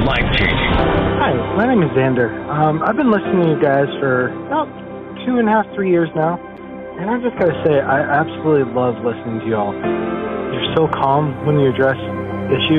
life-changing. Hi, my name is Xander. I've been listening to you guys for about 2.5, 3 years now, and I just gotta say, I absolutely love listening to you all. You're so calm when you address issues.